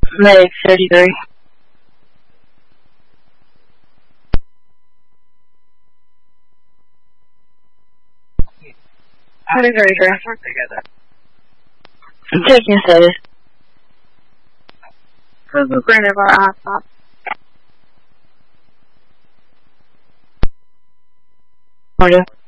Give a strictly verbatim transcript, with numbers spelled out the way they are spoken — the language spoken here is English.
Medic thirty-three. Medic thirty-three. I'm taking a status. Google granted our iPod. Order.